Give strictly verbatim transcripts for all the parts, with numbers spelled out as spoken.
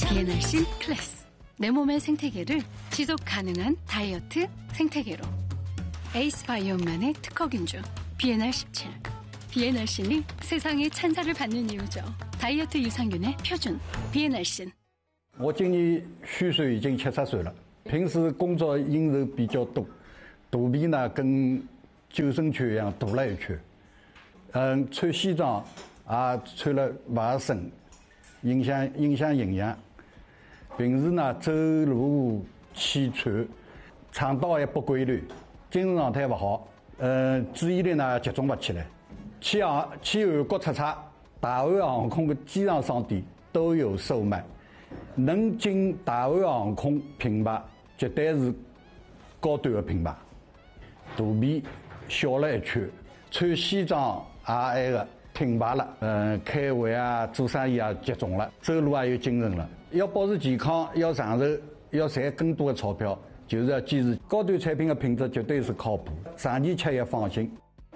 비엔알신 클래스. 내 몸의 생태계를 지속 가능한 다이어트 생태계로. 에이스 바이옴만의 특허균주 비엔알 십칠. 비엔알신이 세상의 찬사를 받는 이유죠. 다이어트 유산균의 표준 비엔알신。 我今年虚岁已经七十岁了，平时工作应酬比较多，肚皮呢跟救生圈一样大了一圈。嗯，穿西装啊穿了不合身，影响影响营养。平时呢走路气喘，肠道也不规律，精神状态不好，呃，注意力呢集中不起来。去航去韩国出差，大韩航空的机场商店都有售卖。能进大韩航空品牌，绝对是高端的品牌。肚皮小了一圈，穿西装也那个挺拔了，嗯，开会啊、做生意啊集中了，走路也有精神了。要保持健康，要长寿，要赚更多的钞票，就是要坚持高端产品的品质绝对是靠谱，长期吃也放心。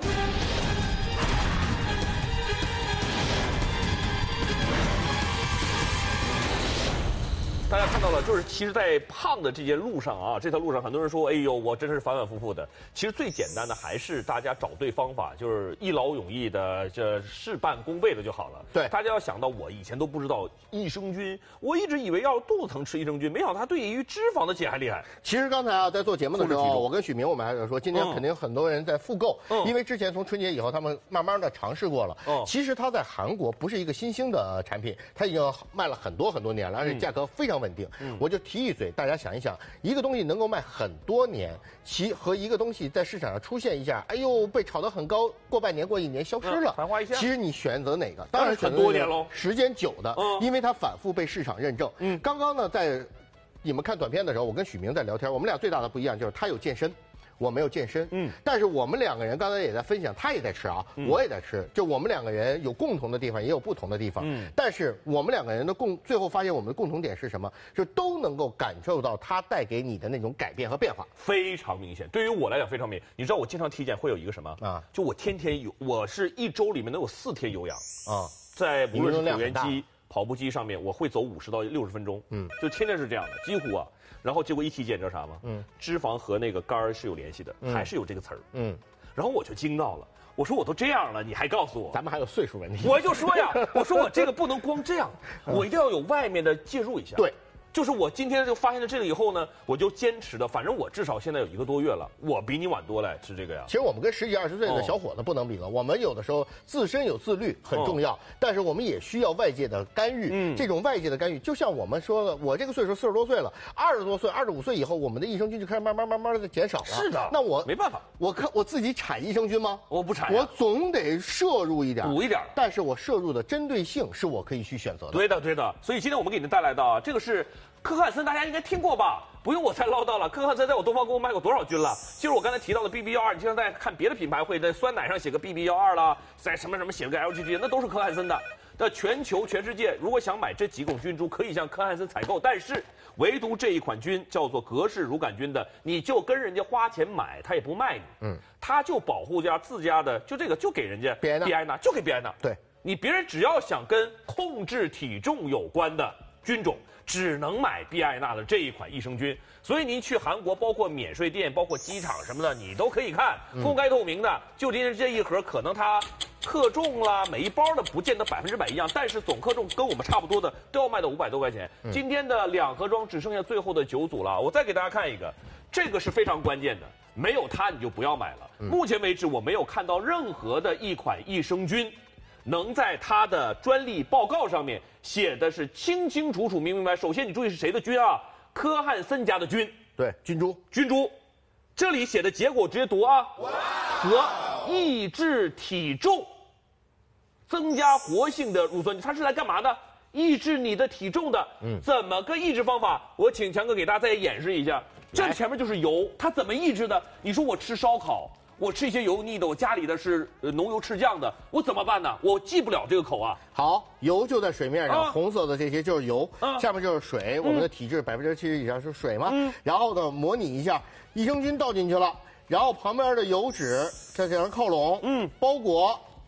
大家看到了，就是其实，在胖的这件路上啊，这条路上，很多人说，哎呦，我真是反反复复的。其实最简单的还是大家找对方法，就是一劳永逸的，这事半功倍的就好了。 对， 大家要想到，我以前都不知道益生菌，我一直以为要肚子疼吃益生菌，没想到它对于脂肪的解还厉害。 其实刚才啊，在做节目的时候，我跟许明我们还是说，今天肯定很多人在复购，嗯、因为之前从春节以后，他们慢慢的尝试过了。嗯、其实它在韩国不是一个新兴的产品，它已经卖了很多很多年了，而且价格非常稳定。嗯、我就提一嘴，大家想一想，一个东西能够卖很多年，其和一个东西在市场上出现一下，哎呦，被炒得很高，过半年、过一年消失了， 昙花一现。 其实你选择哪个？当然很多年喽， 时间久的，嗯、因为它反复被市场认证。嗯，刚刚呢，在你们看短片的时候，我跟许明在聊天，我们俩最大的不一样就是他有健身。我没有健身，嗯，但是我们两个人刚才也在分享，他也在吃啊，嗯、我也在吃，就我们两个人有共同的地方，也有不同的地方，嗯，但是我们两个人的共，最后发现我们的共同点是什么？就都能够感受到它带给你的那种改变和变化， 非常明显。对于我来讲非常明显。你知道我经常体检会有一个什么啊？就我天天有，我是一周里面能有四天有氧啊，在无论是椭圆机、跑步机上面，我会走五十到六十分钟，嗯，就天天是这样的，几乎啊。然后结果一体检，知道啥吗？嗯，脂肪和那个肝儿是有联系的，嗯、还是有这个词儿。嗯，然后我就惊到了，我说我都这样了，你还告诉我？ 咱们还有岁数问题。 我就说呀，我说我这个不能光这样，我一定要有外面的介入一下。 对。 就是我今天就发现了这个以后呢，我就坚持的，反正我至少现在有一个多月了，我比你晚多来吃这个呀。 其实我们跟十几二十岁的小伙子不能比了，哦、我们有的时候自身有自律很重要，哦、但是我们也需要外界的干预。嗯，这种外界的干预，就像我们说的，我这个岁数四十多岁了，二十多岁、二十五岁以后，我们的益生菌就开始慢慢慢慢的减少了。 是的， 那我没办法， 我看我自己产益生菌吗？ 我不产， 我总得摄入一点， 补一点， 但是我摄入的针对性是我可以去选择的。 对的，对的。所以今天我们给您带来的啊，这个是。科汉森大家应该听过吧？不用我再唠叨了。科汉森在我东方宫卖过多少菌了？就是我刚才提到的 B B 一二，你经常在看别的品牌会在酸奶上写个 B B 一二啦，在什么什么写个 L G G， 那都是科汉森的。那全球全世界如果想买这几种菌株，可以向科汉森采购，但是唯独这一款菌叫做格氏乳杆菌的，你就跟人家花钱买，他也不卖你。嗯，他就保护家自家的，就这个就给人家 B I 娜，就给 B I 娜。 对， 你别人只要想跟控制体重有关的菌种。只能买必艾娜的这一款益生菌，所以您去韩国，包括免税店、包括机场什么的，你都可以看，公开透明的。就今天这一盒，可能它克重啦，每一包的不见得百分之百一样，但是总克重跟我们差不多的都要卖到五百多块钱。嗯、今天的两盒装只剩下最后的九组了，我再给大家看一个，这个是非常关键的，没有它你就不要买了。嗯、目前为止，我没有看到任何的一款益生菌。能在它的专利报告上面写的是清清楚楚、明明白。首先，你注意是谁的菌啊？科汉森家的菌， 对，菌株， 菌株。这里写的结果直接读啊，和抑制体重、增加活性的乳酸菌，它是来干嘛的？抑制你的体重的。嗯，怎么个抑制方法？我请强哥给大家再演示一下。这前面就是油，它怎么抑制的？你说我吃烧烤。我吃一些油腻的，我家里的是浓油赤酱的，我怎么办呢？我忌不了这个口啊。 好，油就在水面上，啊、红色的这些就是油，啊、下面就是水。嗯、我们的体质百分之七十以上是水嘛。嗯、然后呢，模拟一下，益生菌倒进去了，然后旁边的油脂再这样靠拢，嗯，包裹，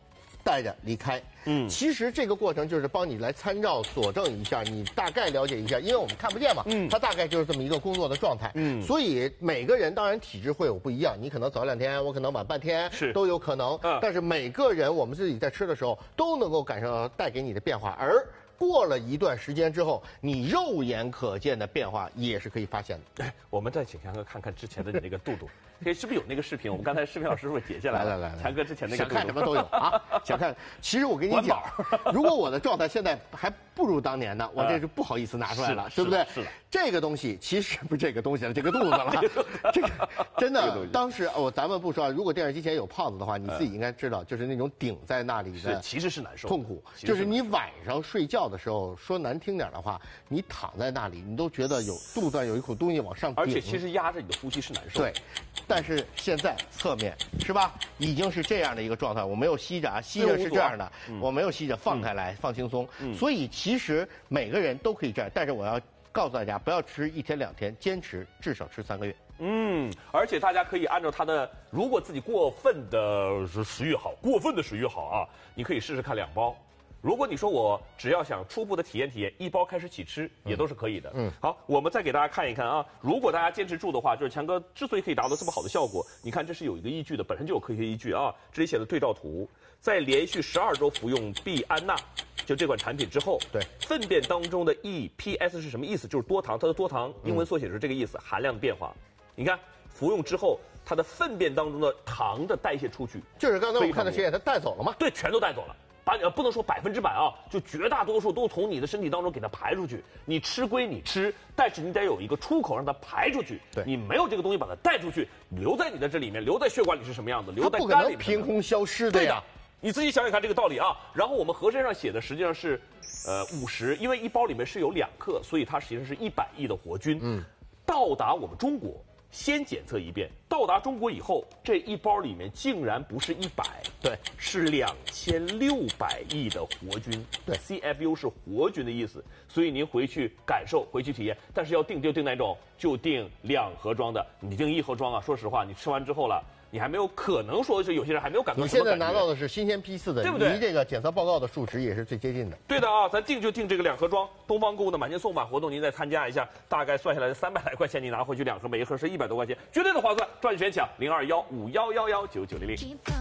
带着离开。嗯，其实这个过程就是帮你来参照佐证一下，你大概了解一下，因为我们看不见嘛，嗯，它大概就是这么一个工作的状态，嗯，所以每个人当然体质会有不一样，你可能早两天，我可能晚半天， 是都有可能，嗯，但是每个人我们自己在吃的时候都能够感受到带给你的变化，而过了一段时间之后，你肉眼可见的变化也是可以发现的。 哎，我们再请强哥看看之前的你那个肚肚，这是不是有那个视频？我们刚才视频老师是不是截下来了？ 来来来， 强哥之前那个想看什么都有啊，想看。其实我跟你讲，如果我的状态现在还不如当年呢，我这是不好意思拿出来了，对不对？ 是的。 这个东西其实不是这个东西了，这个肚子了。这个真的，当时我咱们不说，如果电视机前有胖子的话，你自己应该知道，就是那种顶在那里的， 其实是难受， 痛苦。就是你晚上睡觉的时候，说难听点的话，你躺在那里，你都觉得有肚子上有一口东西往上顶， 而且其实压着你的呼吸是难受。 对，但是现在侧面是吧，已经是这样的一个状态，我没有吸着啊，吸着是这样的，我没有吸着，放开来，放轻松。所以其实每个人都可以这样，但是我要告诉大家，不要吃一天两天，坚持至少吃三个月。 嗯，而且大家可以按照它的，如果自己过分的食欲好，过分的食欲好啊，你可以试试看两包。如果你说我只要想初步的体验体验，一包开始起吃也都是可以的。嗯，好，我们再给大家看一看啊。如果大家坚持住的话，就是强哥之所以可以达到这么好的效果，你看这是有一个依据的，本身就有科学依据啊。这里写的对照图，在连续十二周服用必安娜，就这款产品之后， 对， 粪便当中的 E P S 是什么意思？就是多糖，它的多糖英文缩写是这个意思，含量的变化。你看服用之后，它的粪便当中的糖的代谢出去， 就是刚才我们看的实验，它带走了吗？ 对，全都带走了。把你不能说百分之百啊，就绝大多数都从你的身体当中给它排出去。你吃归你吃，但是你得有一个出口让它排出去。 对， 你没有这个东西把它带出去，留在你的这里面，留在血管里是什么样子？留在肝里，它不可能凭空消失的呀。 你自己想想看这个道理啊。然后我们盒身上写的实际上是，呃，五十，因为一包里面是有两克，所以它实际上是一百亿的活菌。嗯，到达我们中国。先检测一遍，到达中国以后，这一包里面竟然不是一百， 对， 是两千六百亿的活菌。 对 ，C F U 是活菌的意思，所以您回去感受，回去体验。但是要定就定哪种，就定两盒装的。你定一盒装啊，说实话，你吃完之后了。你还没有可能说是有些人还没有感到。 你现在拿到的是新鲜批次的， 对不对？ 离这个检测报告的数值也是最接近的。 对的啊，咱定就定这个两盒装，东方购物的满减送返活动，您再参加一下，大概算下来三百来块钱，你拿回去两盒，每一盒是一百多块钱，绝对的划算，抓紧时间抢零二幺五幺幺幺九九零零。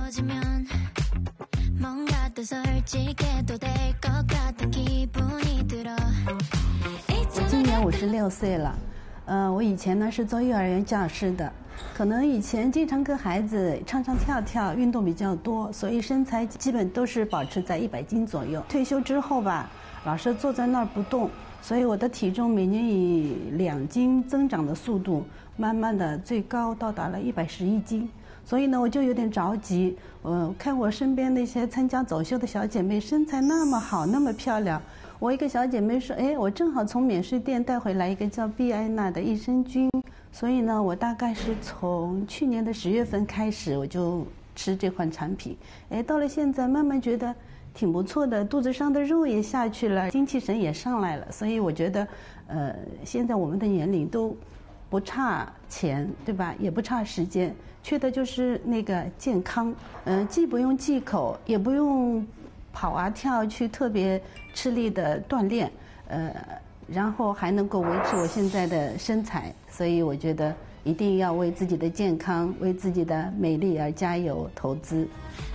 我今年五十六岁了，呃，我以前呢是做幼儿园教师的。可能以前经常跟孩子唱唱跳跳，运动比较多，所以身材基本都是保持在一百斤左右。退休之后吧，老是坐在那儿不动，所以我的体重每年以两斤增长的速度，慢慢的最高到达了一百十一斤。所以呢，我就有点着急。呃，看我身边那些参加走秀的小姐妹，身材那么好，那么漂亮。我一个小姐妹说：“哎，我正好从免税店带回来一个叫必安娜的益生菌。”所以呢，我大概是从去年的十月份开始，我就吃这款产品。哎，到了现在，慢慢觉得挺不错的，肚子上的肉也下去了，精气神也上来了。所以我觉得，呃，现在我们的年龄都不差钱，对吧？也不差时间，缺的就是那个健康。嗯、呃，既不用忌口，也不用跑啊跳去特别吃力的锻炼，呃。然后还能够维持我现在的身材，所以我觉得一定要为自己的健康、为自己的美丽而加油投资。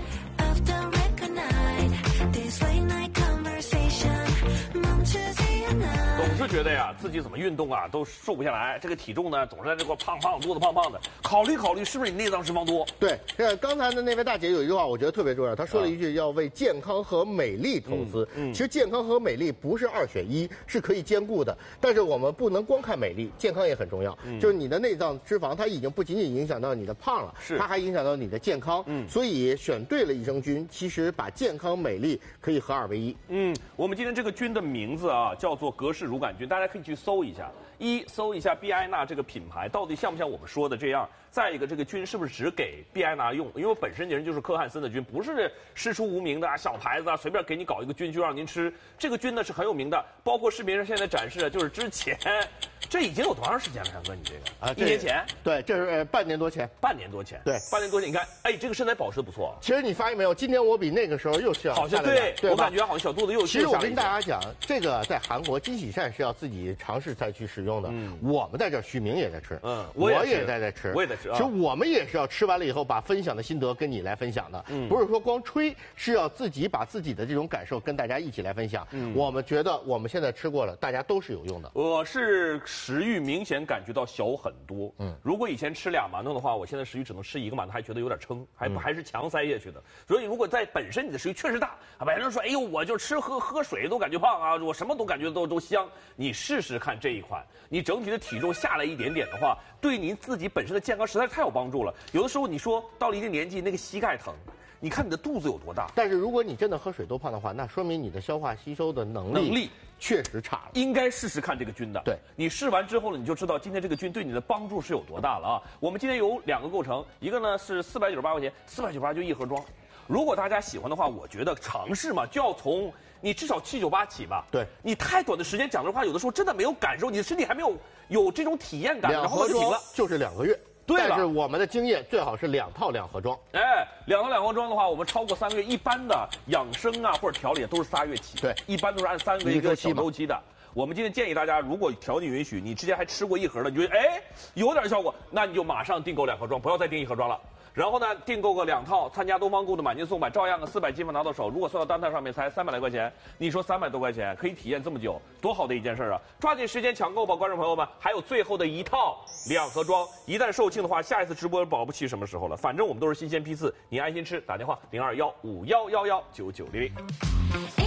总是觉得呀，自己怎么运动啊都瘦不下来，这个体重呢总是在这块胖胖肚子胖胖的。考虑考虑，是不是你内脏脂肪多？ 对，这刚才的那位大姐有一句话，我觉得特别重要，她说了一句要为健康和美丽投资。嗯，嗯其实健康和美丽不是二选一，是可以兼顾的。但是我们不能光看美丽，健康也很重要。嗯，就是你的内脏脂肪，它已经不仅仅影响到你的胖了， 是它还影响到你的健康。嗯，所以选对了益生菌，其实把健康美丽可以合二为一。 嗯，我们今天这个菌的名字啊叫做格氏乳杆菌，大家可以去搜一下。一搜一下必安娜这个品牌到底像不像我们说的这样？再一个，这个菌是不是只给必安娜用？因为本身人就是科汉森的菌，不是师出无名的啊小牌子啊，随便给你搞一个菌就让您吃。这个菌呢是很有名的，包括市面上现在展示的，就是之前这已经有多长时间了，强哥？你这个啊， 一年前？ 对，这是半年多前。 半年多前。 对， 半年多前，你看，哎，这个身材保持的不错。 其实你发现没有，今年我比那个时候又是要好像对， 对我感觉好像小肚子又。 其实我跟大家讲，这个在韩国金喜善是要自己尝试再去使用的。嗯，我们在这儿，许明也在吃。 嗯， 我也在在吃， 我也在吃。 其实我们也是要吃完了以后，把分享的心得跟你来分享的。嗯，不是说光吹，是要自己把自己的这种感受跟大家一起来分享。嗯，我们觉得我们现在吃过了，大家都是有用的。 我是食欲明显感觉到小很多。嗯，如果以前吃俩馒头的话，我现在食欲只能吃一个馒头，还觉得有点撑，还不还是强塞下去的。所以如果在本身你的食欲确实大，啊，有人说，哎呦，我就吃喝喝水都感觉胖啊，我什么都感觉都都香。你试试看这一款，你整体的体重下来一点点的话，对您自己本身的健康实在是太有帮助了。有的时候你说到了一定年纪，那个膝盖疼。你看你的肚子有多大？ 但是如果你真的喝水都胖的话，那说明你的消化吸收的能力能力确实差了。 应该试试看这个菌的。 对， 你试完之后呢，你就知道今天这个菌对你的帮助是有多大了啊！我们今天有两个构成，一个呢是四百九十八块钱，四百九十八就一盒装。如果大家喜欢的话，我觉得尝试嘛，就要从你至少七九八起吧。 对， 你太短的时间讲这话，有的时候真的没有感受，你的身体还没有有这种体验感，然后就停了。 就是两个月。 对了， 但是我们的经验最好是两套两盒装。 哎，两套两盒装的话，我们超过三个月，一般的养生啊或者调理都是仨月起。 对， 一般都是按三个一个小周期的。我们今天建议大家，如果条件允许，你之前还吃过一盒的，你觉得哎有点效果，那你就马上订购两盒装，不要再订一盒装了。然后呢，订购个两套，参加东方购的买进送百，照样的四百积分拿到手。如果算到单摊上面才三百来块钱，你说三百多块钱可以体验这么久，多好的一件事啊！抓紧时间抢购吧，观众朋友们，还有最后的一套两盒装，一旦售罄的话，下一次直播保不齐什么时候了。反正我们都是新鲜批次，你安心吃，打电话零二幺五幺幺幺九九零零。